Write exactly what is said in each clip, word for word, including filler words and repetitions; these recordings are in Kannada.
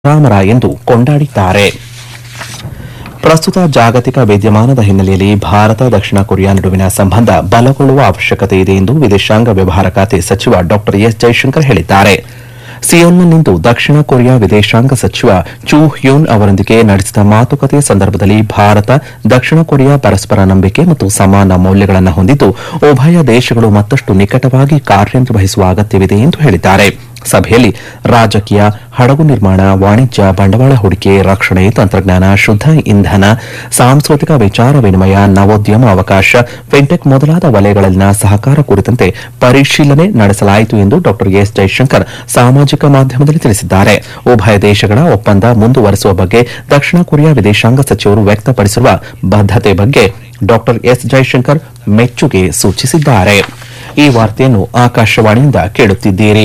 ರಾಮರ ಎಂದು ಕೊಂಡಾಡಿದ್ದಾರೆ. ಪ್ರಸ್ತುತ ಜಾಗತಿಕ ವಿದ್ಯಮಾನದ ಹಿನ್ನೆಲೆಯಲ್ಲಿ ಭಾರತ ದಕ್ಷಿಣ ಕೊರಿಯಾ ನಡುವಿನ ಸಂಬಂಧ ಬಲಗೊಳ್ಳುವ ಅವಶ್ಯಕತೆ ಇದೆ ಎಂದು ವಿದೇಶಾಂಗ ವ್ಯವಹಾರ ಖಾತೆ ಸಚಿವ ಡಾ ಎಸ್ ಜೈಶಂಕರ್ ಹೇಳಿದ್ದಾರೆ. ಸಿಯೋಲ್ನಲ್ಲಿಂದು ದಕ್ಷಿಣ ಕೊರಿಯಾ ವಿದೇಶಾಂಗ ಸಚಿವ ಚೂ ಹ್ಯೂನ್ ಅವರೊಂದಿಗೆ ನಡೆಸಿದ ಮಾತುಕತೆ ಸಂದರ್ಭದಲ್ಲಿ ಭಾರತ ದಕ್ಷಿಣ ಕೊರಿಯಾ ಪರಸ್ಪರ ನಂಬಿಕೆ ಮತ್ತು ಸಮಾನ ಮೌಲ್ಯಗಳನ್ನು ಹೊಂದಿದ್ದು ಉಭಯ ದೇಶಗಳು ಮತ್ತಷ್ಟು ನಿಕಟವಾಗಿ ಕಾರ್ಯನಿರ್ವಹಿಸುವ ಅಗತ್ಯವಿದೆ ಎಂದು ಹೇಳಿದ್ದಾರೆ. ಸಭೆಯಲ್ಲಿ ರಾಜಕೀಯ, ಹಡಗು ನಿರ್ಮಾಣ, ವಾಣಿಜ್ಯ, ಬಂಡವಾಳ ಹೂಡಿಕೆ, ರಕ್ಷಣೆ, ತಂತ್ರಜ್ಞಾನ, ಶುದ್ಧ ಇಂಧನ, ಸಾಂಸ್ಕೃತಿಕ ವಿಚಾರ ವಿನಿಮಯ, ನವೋದ್ಯಮ ಅವಕಾಶ, ಫಿನ್ಟೆಕ್ ಮೊದಲಾದ ವಲಯಗಳಲ್ಲಿನ ಸಹಕಾರ ಕುರಿತಂತೆ ಪರಿಶೀಲನೆ ನಡೆಸಲಾಯಿತು ಎಂದು ಡಾ ಎಸ್ ಜೈಶಂಕರ್ ಸಾಮಾಜಿಕ ಮಾಧ್ಯಮದಲ್ಲಿ ತಿಳಿಸಿದ್ದಾರೆ. ಉಭಯ ದೇಶಗಳ ಒಪ್ಪಂದ ಮುಂದುವರೆಸುವ ಬಗ್ಗೆ ದಕ್ಷಿಣ ಕೊರಿಯಾ ವಿದೇಶಾಂಗ ಸಚಿವರು ವ್ಯಕ್ತಪಡಿಸಿರುವ ಬದ್ಧತೆ ಬಗ್ಗೆ ಡಾ ಎಸ್ ಜೈಶಂಕರ್ ಮೆಚ್ಚುಗೆ ಸೂಚಿಸಿದ್ದಾರೆ. ಈ ವಾರ್ತೆಯನ್ನು ಆಕಾಶವಾಣಿಯಿಂದ ಕೇಳುತ್ತಿದ್ದೀರಿ.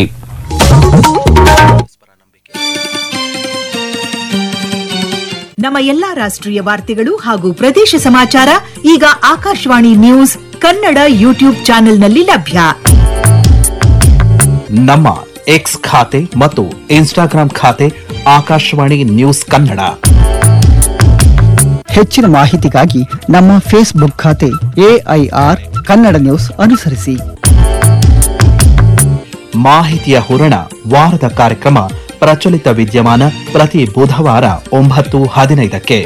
ನಮ್ಮ ಎಲ್ಲಾ ರಾಷ್ಟ್ರೀಯ ವಾರ್ತೆಗಳು ಹಾಗೂ ಪ್ರದೇಶ ಸಮಾಚಾರ ಈಗ ಆಕಾಶವಾಣಿ ನ್ಯೂಸ್ ಕನ್ನಡ ಯೂಟ್ಯೂಬ್ ಚಾನೆಲ್ನಲ್ಲಿ ಲಭ್ಯ. ನಮ್ಮ ಎಕ್ಸ್ ಖಾತೆ ಮತ್ತು ಇನ್ಸ್ಟಾಗ್ರಾಂ ಖಾತೆ ಆಕಾಶವಾಣಿ ನ್ಯೂಸ್ ಕನ್ನಡ. ಹೆಚ್ಚಿನ ಮಾಹಿತಿಗಾಗಿ ನಮ್ಮ ಫೇಸ್ಬುಕ್ ಖಾತೆ ಎಐಆರ್ ಕನ್ನಡ ನ್ಯೂಸ್ ಅನುಸರಿಸಿ. ಮಾಹಿತಿಯ ಹೂರಣ ವಾರದ ಕಾರ್ಯಕ್ರಮ ಪ್ರಚಲಿತ ವಿದ್ಯಮಾನ ಪ್ರತಿ ಬುಧವಾರ ಒಂಬತ್ತು ಹದಿನೈದಕ್ಕೆ.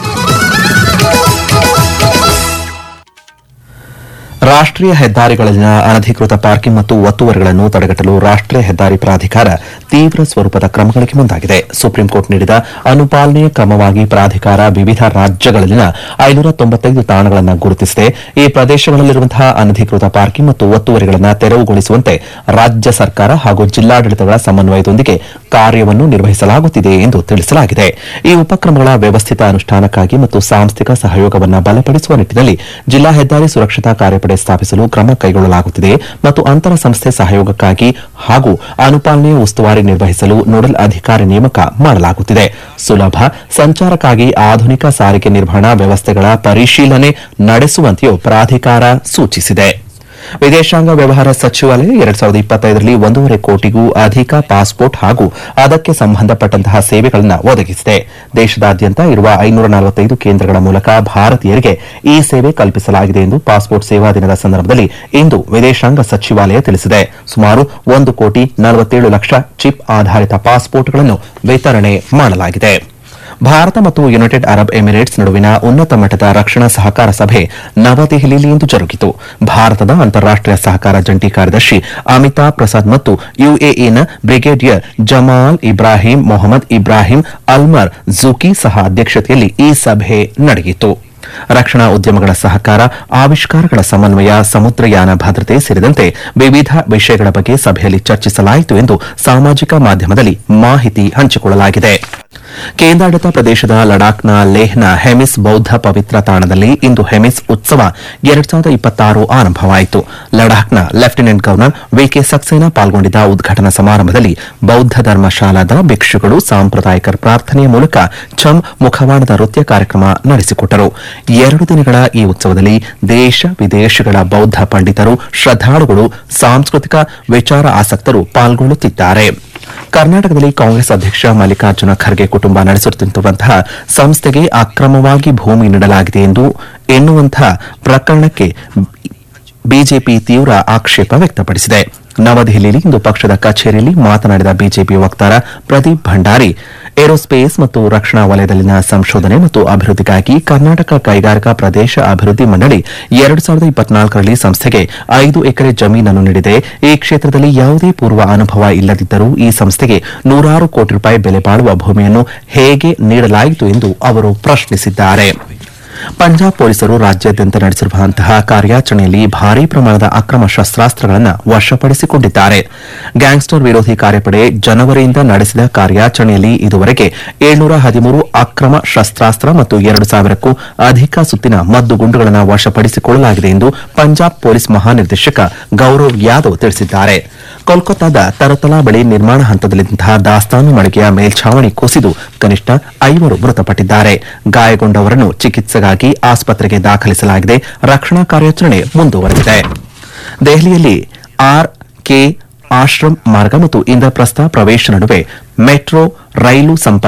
ರಾಷ್ಟ್ರೀಯ ಹೆದ್ದಾರಿಗಳಲ್ಲಿನ ಅನಧಿಕೃತ ಪಾರ್ಕಿಂಗ್ ಮತ್ತು ಒತ್ತುವರಿಗಳನ್ನು ತಡೆಗಟ್ಟಲು ರಾಷ್ಟ್ರೀಯ ಹೆದ್ದಾರಿ ಪ್ರಾಧಿಕಾರ ತೀವ್ರ ಸ್ವರೂಪದ ಕ್ರಮಗಳಿಗೆ ಮುಂದಾಗಿದೆ. ಸುಪ್ರೀಂಕೋರ್ಟ್ ನೀಡಿದ ಅನುಪಾಲನೆಯ ಕ್ರಮವಾಗಿ ಪ್ರಾಧಿಕಾರ ವಿವಿಧ ರಾಜ್ಯಗಳಲ್ಲಿನ ಐನೂರ ತೊಂಬತ್ತೈದು ತಾಣಗಳನ್ನು ಗುರುತಿಸಿದೆ. ಈ ಪ್ರದೇಶಗಳಲ್ಲಿರುವಂತಹ ಅನಧಿಕೃತ ಪಾರ್ಕಿಂಗ್ ಮತ್ತು ಒತ್ತುವರಿಗಳನ್ನು ತೆರವುಗೊಳಿಸುವಂತೆ ರಾಜ್ಯ ಸರ್ಕಾರ ಹಾಗೂ ಜಿಲ್ಲಾಡಳಿತಗಳ ಸಮನ್ವಯದೊಂದಿಗೆ ಕಾರ್ಯವನ್ನು ನಿರ್ವಹಿಸಲಾಗುತ್ತಿದೆ ಎಂದು ತಿಳಿಸಲಾಗಿದೆ. ಈ ಉಪಕ್ರಮಗಳ ವ್ಯವಸ್ಥಿತ ಅನುಷ್ಠಾನಕ್ಕಾಗಿ ಮತ್ತು ಸಾಂಸ್ಥಿಕ ಸಹಯೋಗವನ್ನು ಬಲಪಡಿಸುವ ನಿಟ್ಟಿನಲ್ಲಿ ಜಿಲ್ಲಾ ಹೆದ್ದಾರಿ ಸುರಕ್ಷತಾ ಕಾರ್ಯಪಡೆ ಸ್ಥಾಪಿಸಲು ಕ್ರಮ ಕೈಗೊಳ್ಳಲಾಗುತ್ತಿದೆ ಮತ್ತು ಅಂತರ ಸಂಸ್ಥೆ ಸಹಯೋಗಕ್ಕಾಗಿ ಹಾಗೂ ಅನುಪಾಲನೆಯ ಉಸ್ತುವಾರಿ ನಿರ್ವಹಿಸಲು ನೋಡಲ್ ಅಧಿಕಾರಿ ನೇಮಕ ಮಾಡಲಾಗುತ್ತಿದೆ. ಸುಲಭ ಸಂಚಾರಕ್ಕಾಗಿ ಆಧುನಿಕ ಸಾರಿಗೆ ನಿರ್ವಹಣಾ ವ್ಯವಸ್ಥೆಗಳ ಪರಿಶೀಲನೆ ನಡೆಸುವಂತೆಯೂ ಪ್ರಾಧಿಕಾರ ಸೂಚಿಸಿದೆ. ವಿದೇಶಾಂಗ ವ್ಯವಹಾರ ಸಚಿವಾಲಯ ಎರಡ್ ಸಾವಿರದ ಇಪ್ಪತ್ತೈದರಲ್ಲಿ ಒಂದೂವರೆ ಕೋಟಿಗೂ ಅಧಿಕ ಪಾಸ್ಪೋರ್ಟ್ ಹಾಗೂ ಅದಕ್ಕೆ ಸಂಬಂಧಪಟ್ಟಂತಹ ಸೇವೆಗಳನ್ನು ಒದಗಿಸಿದೆ. ದೇಶದಾದ್ಯಂತ ಇರುವ ಐನೂರ ನಲವತ್ತೈದು ಕೇಂದ್ರಗಳ ಮೂಲಕ ಭಾರತೀಯರಿಗೆ ಈ ಸೇವೆ ಕಲ್ಪಿಸಲಾಗಿದೆ ಎಂದು ಪಾಸ್ಪೋರ್ಟ್ ಸೇವಾ ದಿನದ ಸಂದರ್ಭದಲ್ಲಿ ಇಂದು ವಿದೇಶಾಂಗ ಸಚಿವಾಲಯ ತಿಳಿಸಿದೆ. ಸುಮಾರು ಒಂದು ಕೋಟಿ ನಲವತ್ತೇಳು ಲಕ್ಷ ಚಿಪ್ ಆಧಾರಿತ ಪಾಸ್ಪೋರ್ಟ್ಗಳನ್ನು ವಿತರಣೆ ಮಾಡಲಾಗಿದೆ. ಭಾರತ ಮತ್ತು ಯುನೈಟೆಡ್ ಅರಬ್ ಎಮಿರೇಟ್ಸ್ ನಡುವಿನ ಉನ್ನತ ಮಟ್ಟದ ರಕ್ಷಣಾ ಸಹಕಾರ ಸಭೆ ನವದೆಹಲಿಯಲ್ಲಿ ಇಂದು ಜರುಗಿತು. ಭಾರತದ ಅಂತಾರಾಷ್ಟೀಯ ಸಹಕಾರ ಜಂಟಿ ಕಾರ್ಯದರ್ಶಿ ಅಮಿತಾಬ್ ಪ್ರಸಾದ್ ಮತ್ತು ಯುಎಇನ ಬ್ರಿಗೇಡಿಯರ್ ಜಮಾಲ್ ಇಬ್ರಾಹಿಂ ಮೊಹಮ್ಮದ್ ಇಬ್ರಾಹಿಂ ಅಲ್ಮರ್ ಜುಕಿ ಸಹ ಅಧ್ಯಕ್ಷತೆಯಲ್ಲಿ ಈ ಸಭೆ ನಡೆಯಿತು. ರಕ್ಷಣಾ ಉದ್ಯಮಗಳ ಸಹಕಾರ, ಆವಿಷ್ಕಾರಗಳ ಸಮನ್ವಯ, ಸಮುದ್ರಯಾನ ಭದ್ರತೆ ಸೇರಿದಂತೆ ವಿವಿಧ ವಿಷಯಗಳ ಬಗ್ಗೆ ಸಭೆಯಲ್ಲಿ ಚರ್ಚಿಸಲಾಯಿತು ಎಂದು ಸಾಮಾಜಿಕ ಮಾಧ್ಯಮದಲ್ಲಿ ಮಾಹಿತಿ ಹಂಚಿಕೊಳ್ಳಲಾಗಿದೆ. ಕೇಂದ್ರಾಡಳಿತ ಪ್ರದೇಶದ ಲಡಾಖ್ನ ಲೇಹ್ನ ಹೆಮಿಸ್ ಬೌದ್ಧ ಪವಿತ್ರ ತಾಣದಲ್ಲಿ ಇಂದು ಹೆಮಿಸ್ ಉತ್ಸವ ಎರಡ್ ಸಾವಿರದ ಇಪ್ಪತ್ತಾರು ಆರಂಭವಾಯಿತು. ಲಡಾಖ್ನ ಲೆಫ್ಟಿನೆಂಟ್ ಗವರ್ನರ್ ವಿಕೆ ಸಕ್ಸೇನಾ ಪಾಲ್ಗೊಂಡಿದ್ದ ಉದ್ಘಾಟನಾ ಸಮಾರಂಭದಲ್ಲಿ ಬೌದ್ಧ ಧರ್ಮಶಾಲಾದ ಭಿಕ್ಷುಗಳು ಸಾಂಪ್ರದಾಯಿಕ ಪ್ರಾರ್ಥನೆಯ ಮೂಲಕ ಛಮ್ ಮುಖವಾಡದ ನೃತ್ಯ ಕಾರ್ಯಕ್ರಮ ನಡೆಸಿಕೊಟ್ಟರು. ಎರಡು ದಿನಗಳ ಈ ಉತ್ಸವದಲ್ಲಿ ದೇಶ ವಿದೇಶಗಳ ಬೌದ್ಧ ಪಂಡಿತರು, ಶ್ರದ್ದಾಳುಗಳು, ಸಾಂಸ್ಕೃತಿಕ ವಿಚಾರ ಆಸಕ್ತರು ಪಾಲ್ಗೊಳ್ಳುತ್ತಿದ್ದಾರೆ. ಕರ್ನಾಟಕದಲ್ಲಿ ಕಾಂಗ್ರೆಸ್ ಅಧ್ಯಕ್ಷ ಮಲ್ಲಿಕಾರ್ಜುನ ಖರ್ಗೆ ಕುಟುಂಬ ನಡೆಸುತ್ತಿರುವಂತಹ ಸಂಸ್ಥೆಗೆ ಅಕ್ರಮವಾಗಿ ಭೂಮಿ ನೀಡಲಾಗಿದೆ ಎಂದು ಎನ್ನುವಂತಹ ಪ್ರಕರಣಕ್ಕೆ ಬಿಜೆಪಿ ತೀವ್ರ ಆಕ್ಷೇಪ ವ್ಯಕ್ತಪಡಿಸಿದೆ. ನವದೆಹಲಿಯಲ್ಲಿ ಇಂದು ಪಕ್ಷದ ಕಚೇರಿಯಲ್ಲಿ ಮಾತನಾಡಿದ ಬಿಜೆಪಿ ವಕ್ತಾರ ಪ್ರದೀಪ್ ಭಂಡಾರಿ, ಏರೋಸ್ಪೇಸ್ ಮತ್ತು ರಕ್ಷಣಾ ವಲಯದಲ್ಲಿನ ಸಂಶೋಧನೆ ಮತ್ತು ಅಭಿವೃದ್ಧಿಗಾಗಿ ಕರ್ನಾಟಕ ಕೈಗಾರಿಕಾ ಪ್ರದೇಶ ಅಭಿವೃದ್ಧಿ ಮಂಡಳಿ ಎರಡು ಸಾವಿರದ ಇಪ್ಪತ್ನಾಲ್ಕರಲ್ಲಿ ಸಂಸ್ಥೆಗೆ ಐದು ಎಕರೆ ಜಮೀನನ್ನು ನೀಡಿದೆ. ಈ ಕ್ಷೇತ್ರದಲ್ಲಿ ಯಾವುದೇ ಪೂರ್ವ ಅನುಭವ ಇಲ್ಲದಿದ್ದರೂ ಈ ಸಂಸ್ಥೆಗೆ ನೂರಾರು ಕೋಟಿ ರೂಪಾಯಿ ಬೆಲೆ ಬಾಳುವ ಭೂಮಿಯನ್ನು ಹೇಗೆ ನೀಡಲಾಯಿತು ಎಂದು ಅವರು ಪ್ರಶ್ನಿಸಿದ್ದಾರೆ. ಪಂಜಾಬ್ ಪೊಲೀಸರು ರಾಜ್ಯಾದ್ಯಂತ ನಡೆಸಿರುವಂತಹ ಕಾರ್ಯಾಚರಣೆಯಲ್ಲಿ ಭಾರೀ ಪ್ರಮಾಣದ ಅಕ್ರಮ ಶಸ್ತ್ರಾಸ್ತ್ರಗಳನ್ನು ವಶಪಡಿಸಿಕೊಂಡಿದ್ದಾರೆ. ಗ್ಯಾಂಗ್ಸ್ಟರ್ ವಿರೋಧಿ ಕಾರ್ಯಪಡೆ ಜನವರಿಯಿಂದ ನಡೆಸಿದ ಕಾರ್ಯಾಚರಣೆಯಲ್ಲಿ ಇದುವರೆಗೆ ಏಳ್ನೂರ ಹದಿಮೂರು ಅಕ್ರಮ ಶಸ್ತ್ರಾಸ್ತ್ರ ಮತ್ತು ಎರಡು ಸಾವಿರಕ್ಕೂ ಅಧಿಕ ಸುತ್ತಿನ ಮದ್ದುಗುಂಡುಗಳನ್ನು ವಶಪಡಿಸಿಕೊಳ್ಳಲಾಗಿದೆ ಎಂದು ಪಂಜಾಬ್ ಪೊಲೀಸ್ ಮಹಾನಿರ್ದೇಶಕ ಗೌರವ್ ಯಾದವ್ ತಿಳಿಸಿದ್ದಾರೆ. ಕೋಲ್ಕತ್ತಾದ ತರತಲಾ ಬಳಿ ನಿರ್ಮಾಣ ಹಂತದಲ್ಲಿದ್ದಂತಹ ದಾಸ್ತಾನು ಮಳಿಗೆಯ ಮೇಲ್ಛಾವಣಿ ಕುಸಿದು ಕನಿಷ್ಠ ಐವರು ಮೃತಪಟ್ಟಿದ್ದಾರೆ. ಗಾಯಗೊಂಡವರನ್ನು ಚಿಕಿತ್ಸೆಗಾಗಿ ಆಸ್ಪತ್ರೆಗೆ ದಾಖಲಿಸಲಾಗಿದೆ. ರಕ್ಷಣಾ ಕಾರ್ಯಾಚರಣೆ ಮುಂದುವರೆದಿದೆ. ದೆಹಲಿಯಲ್ಲಿ ಆರ್ ಕೆ ಆಶ್ರಮ್ ಮಾರ್ಗ ಮತ್ತು ಇಂದ್ರಪ್ರಸ್ಥ ಪ್ರವೇಶ ನಡುವೆ ಮೆಟ್ರೋ ರೈಲು ಸಂಪರ್ಕ